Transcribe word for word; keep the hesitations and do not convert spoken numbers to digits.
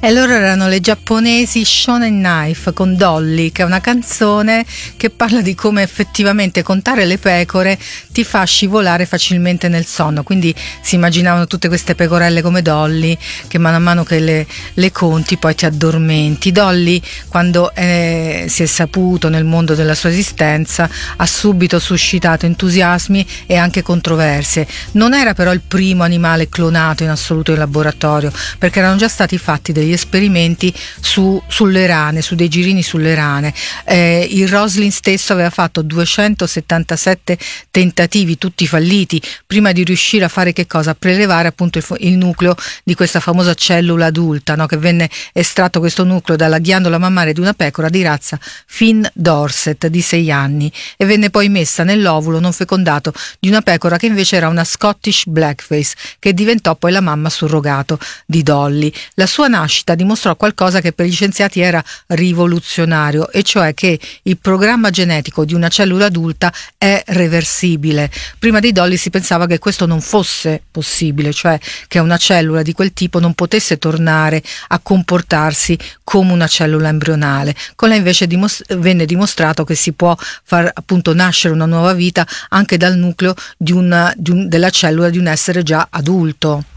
E loro erano le giapponesi Shonen Knife con Dolly, che è una canzone che parla di come effettivamente contare le pecore ti fa scivolare facilmente nel sonno. Quindi si immaginavano tutte queste pecorelle come Dolly, che mano a mano che le, le conti poi ti addormenti. Dolly, quando eh, si è saputo nel mondo della sua esistenza, ha subito suscitato entusiasmi e anche controversie. Non era però il primo animale clonato in assoluto in laboratorio, perché erano già stati fatti degli esperimenti su, sulle rane, su dei girini sulle rane. Eh, il Roslin stesso aveva fatto duecentosettantasette tentativi, tutti falliti, prima di riuscire a fare che cosa? A prelevare appunto il, il nucleo di questa famosa cellula adulta, no? Che venne estratto questo nucleo dalla ghiandola mammaria di una pecora di razza Finn Dorset di sei anni e venne poi messa nell'ovulo non fecondato di una pecora che invece era una Scottish Blackface, che diventò poi la mamma surrogato di Dolly. La sua nascita dimostrò qualcosa che per gli scienziati era rivoluzionario, e cioè che il programma genetico di una cellula adulta è reversibile. Prima di Dolly si pensava che questo non fosse possibile, cioè che una cellula di quel tipo non potesse tornare a comportarsi come una cellula embrionale. Con lei invece dimos- venne dimostrato che si può far appunto nascere una nuova vita anche dal nucleo di una, di un, della cellula di un essere già adulto.